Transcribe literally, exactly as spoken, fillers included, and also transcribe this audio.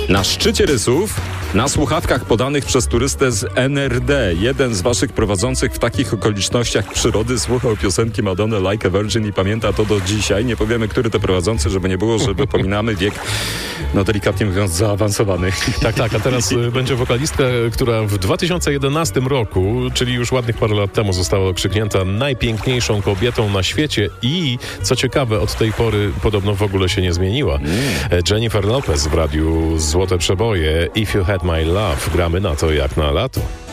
Na szczycie rysów, na słuchawkach podanych przez turystę z N R D, jeden z waszych prowadzących w takich okolicznościach przyrody słuchał piosenki Madonna Like a Virgin i pamięta to do dzisiaj. Nie powiemy, który to prowadzący, żeby nie było, że wypominamy wiek, no delikatnie mówiąc, zaawansowany. Tak, tak, a teraz będzie wokalistka, która w dwa tysiące jedenastym roku, czyli już ładnych parę lat temu, została okrzyknięta najpiękniejszą kobietą na świecie i, co ciekawe, od tej pory podobno w ogóle się nie zmieniła. Mm. Jennifer Lopez w radiu Złote Przeboje, If You Had My Love. Gramy na to jak na lato.